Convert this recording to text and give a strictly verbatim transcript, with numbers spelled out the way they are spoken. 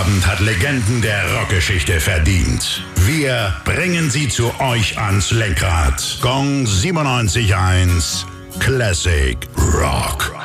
Abend hat Legenden der Rockgeschichte verdient. Wir bringen sie zu euch ans Lenkrad. Gong siebenundneunzig Komma eins Classic Rock.